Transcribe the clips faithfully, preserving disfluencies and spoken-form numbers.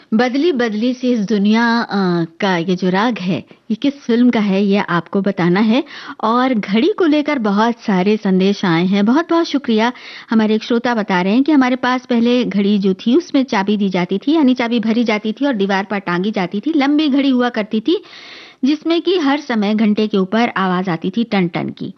बदली बदली सी इस दुनिया अ, का ये जो राग है, ये किस फ़िल्म का है ये आपको बताना है और घड़ी को लेकर बहुत सारे संदेश आए हैं। बहुत-बहुत शुक्रिया। हमारे एक श्रोता बता रहे हैं कि हमारे पास पहले घड़ी जो थी उसमें चाबी दी जाती थी, यानी चाबी भरी जाती थी और दीवार पर टाँगी जाती थी। लंबी घड़ी हुआ करती थी, जिसमें कि हर समय घंटे के ऊपर आवाज़ आती थी टन-टन की।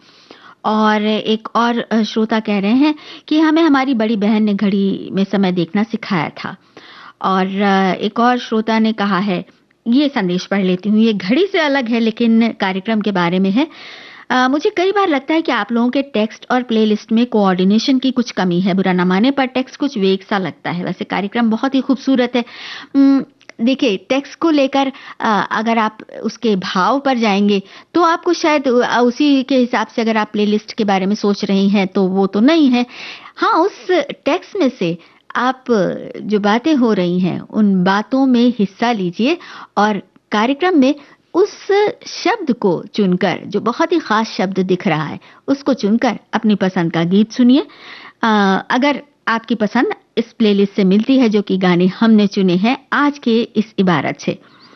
और एक और अ, श्रोता कह रहे हैं कि हमें हमारी बड़ी बहन ने घड़ी में समय देखना सिखाया था। और अ, एक और श्रोता ने कहा है, ये संदेश पढ़ लेती हूँ, ये घड़ी से अलग है लेकिन कार्यक्रम के बारे में है। अ, मुझे कई बार लगता है कि आप लोगों के टेक्स्ट और प्लेलिस्ट में कोऑर्डिनेशन की कुछ कमी है। बुरा ना माने पर टेक्स्ट कुछ वेग सा लगता है। वैसे कार्यक्रम बहुत ही खूबसूरत है। उम, देखिए टेक्स्ट को लेकर अ, अगर आप उसके भाव पर जाएँगे तो आपको शायद अ, उसी के हिसाब से अगर आप प्लेलिस्ट के बारे में सोच रही हैं तो वो तो नहीं है। हाँ, उस टेक्स्ट में से आप जो बातें हो रही हैं, उन बातों में हिस्सा लीजिए और कार्यक्रम में उस शब्द को चुनकर, जो बहुत ही ख़ास शब्द दिख रहा है, उसको चुनकर अपनी पसंद का गीत सुनिए। अ, अगर आपकी पसंद इस प्लेलिस्ट से मिलती है, जो कि गाने हमने चुने हैं आज के इस इबारत से।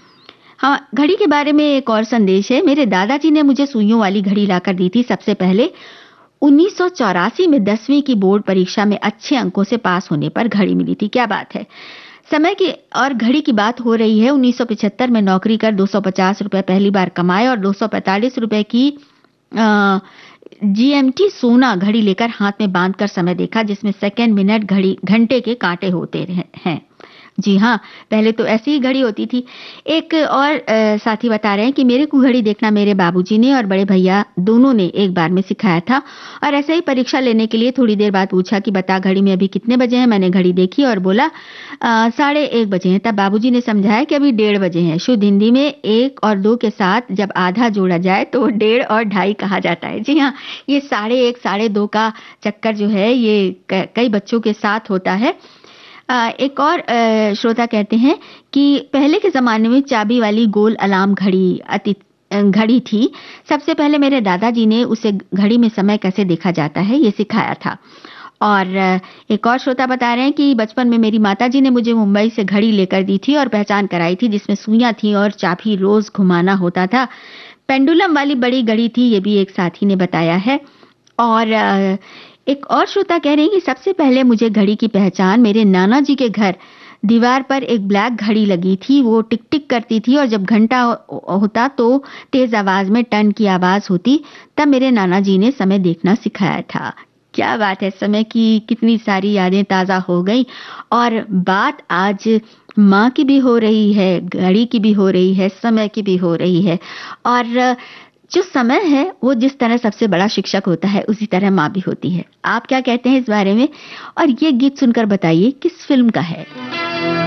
हाँ, घड़ी के बारे में एक और संदेश है। मेरे दादाजी ने मुझे सुइयों वाली घड़ी लाकर दी थी सबसे पहले। उन्नीस सौ चौरासी में दसवीं की बोर्ड परीक्षा में अच्छे अंकों से पास होने पर घड़ी मिली थी। क्या बात है! समय की और घड़ी की बात हो रही है। उन्नीस सौ पचहत्तर में नौकरी कर दो सौ पचास रुपए पहली बार कमाए और दो सौ पैंतालीस रुपए की अ, जीएमटी सोना घड़ी लेकर हाथ में बांधकर समय देखा, जिसमें सेकंड, मिनट, घड़ी घंटे के कांटे होते रहे हैं। जी हाँ, पहले तो ऐसी ही घड़ी होती थी। एक और अ, साथी बता रहे हैं कि मेरे को घड़ी देखना मेरे बाबूजी ने और बड़े भैया दोनों ने एक बार में सिखाया था और ऐसे ही परीक्षा लेने के लिए थोड़ी देर बाद पूछा कि बता घड़ी में अभी कितने बजे हैं? मैंने घड़ी देखी और बोला अ, साढ़े एक बजे हैं। तब बाबूजी ने समझाया कि अभी डेढ़ बजे हैं। शुद्ध हिंदी में एक और दो के साथ जब आधा जोड़ा जाए तो डेढ़ और ढाई कहा जाता है। जी हाँ, ये साढ़े एक, साढ़े दो का चक्कर जो है ये क कई बच्चों के साथ होता है। अ, एक और अ, श्रोता कहते हैं कि पहले के ज़माने में चाबी वाली गोल अलार्म घड़ी अति अ, घड़ी थी। सबसे पहले मेरे दादाजी ने उसे घड़ी में समय कैसे देखा जाता है, ये सिखाया था। और अ, एक और श्रोता बता रहे हैं कि बचपन में मेरी माताजी ने मुझे मुंबई से घड़ी लेकर दी थी और पहचान कराई थी, जिसमें सुइयाँ थी और चाबी रोज़ घुमाना होता था। पेंडुलम वाली बड़ी घड़ी थी, ये भी एक साथी ने बताया है। और अ, एक और श्रोता कह रहे हैं कि सबसे पहले मुझे घड़ी की पहचान मेरे नाना जी के घर दीवार पर एक ब्लैक घड़ी लगी थी। वो टिक टिक करती थी और जब घंटा हो- होता तो तेज आवाज में टन की आवाज होती। तब मेरे नाना जी ने समय देखना सिखाया था। क्या बात है! समय की कितनी सारी यादें ताजा हो गई और बात आज माँ की भी हो रही है, घड़ी की भी हो रही है, समय की भी हो रही है। और जो समय है वो जिस तरह सबसे बड़ा शिक्षक होता है, उसी तरह माँ भी होती है। आप क्या कहते हैं इस बारे में? और ये गीत सुनकर बताइए किस फ़िल्म का है?